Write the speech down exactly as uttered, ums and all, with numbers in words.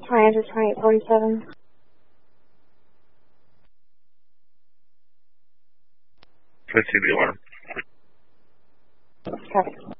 Hi, enter twenty-eight forty-seven. Proceed the alarm. Okay.